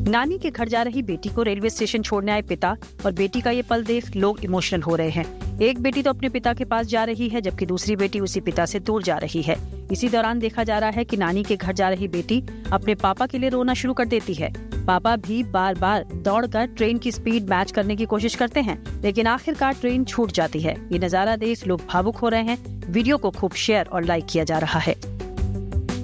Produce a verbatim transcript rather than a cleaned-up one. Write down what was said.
नानी के घर जा रही बेटी को रेलवे स्टेशन छोड़ने आए पिता और बेटी का ये पल देख लोग इमोशनल हो रहे हैं। एक बेटी तो अपने पिता के पास जा रही है, जबकि दूसरी बेटी उसी पिता से दूर जा रही है। इसी दौरान देखा जा रहा है कि नानी के घर जा रही बेटी अपने पापा के लिए रोना शुरू कर देती है। पापा भी बार बार दौड़कर ट्रेन की स्पीड मैच करने की कोशिश करते हैं, लेकिन आखिरकार ट्रेन छूट जाती है। ये नजारा देख लोग भावुक हो रहे हैं। वीडियो को खूब शेयर और लाइक किया जा रहा है।